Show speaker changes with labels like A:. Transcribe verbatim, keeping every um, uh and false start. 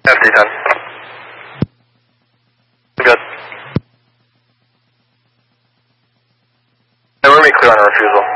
A: F D ten. Good. And we're clear on a refusal.